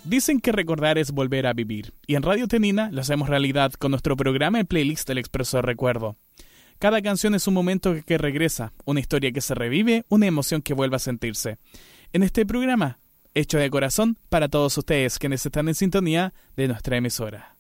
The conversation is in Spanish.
Dicen que recordar es volver a vivir, y en Radio Tenina lo hacemos realidad con nuestro programa El Playlist del Expreso de Recuerdo. Cada canción es un momento que regresa, una historia que se revive, una emoción que vuelve a sentirse. En este programa, hecho de corazón para todos ustedes quienes están en sintonía de nuestra emisora.